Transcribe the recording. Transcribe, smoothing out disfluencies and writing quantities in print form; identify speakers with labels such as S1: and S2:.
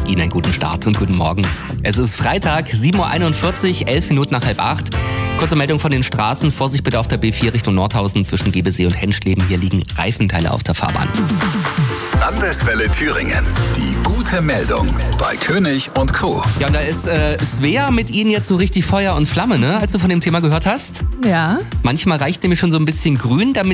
S1: Ihnen einen guten Start und guten Morgen. Es ist Freitag, 7.41 Uhr, 11 Minuten nach 7:30. Kurze Meldung von den Straßen. Vorsicht bitte auf der B4 Richtung Nordhausen zwischen Gebesee und Henschleben. Hier liegen Reifenteile auf der Fahrbahn.
S2: Landeswelle Thüringen. Die gute Meldung bei König und Co.
S1: Ja, und da ist Svea mit Ihnen jetzt so richtig Feuer und Flamme, ne? Als du von dem Thema gehört hast.
S3: Ja.
S1: Manchmal reicht nämlich schon so ein bisschen grün, damit